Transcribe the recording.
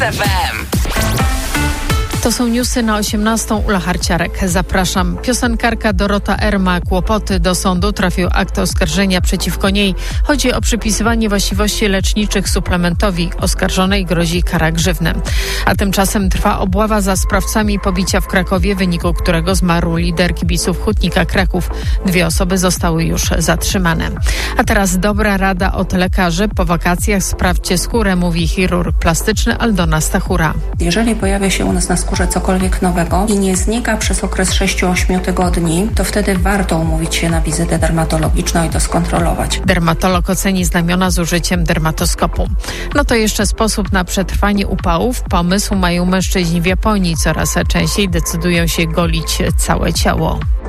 FM. To są newsy na 18. Ula Harciarek. Zapraszam. Piosenkarka Dorota R. ma kłopoty. Do sądu trafił akt oskarżenia przeciwko niej. Chodzi o przypisywanie właściwości leczniczych suplementowi. Oskarżonej grozi kara grzywny. A tymczasem trwa obława za sprawcami pobicia w Krakowie, w wyniku którego zmarł lider kibiców Hutnika Kraków. 2 osoby zostały już zatrzymane. A teraz dobra rada od lekarzy. Po wakacjach sprawdźcie skórę, mówi chirurg plastyczny Aldona Stachura. Jeżeli pojawia się u nas na skórze cokolwiek nowego i nie znika przez okres 6-8 tygodni, to wtedy warto umówić się na wizytę dermatologiczną i to skontrolować. Dermatolog oceni znamiona z użyciem dermatoskopu. No to jeszcze sposób na przetrwanie upałów. Pomysł mają mężczyźni w Japonii. Coraz częściej decydują się golić całe ciało.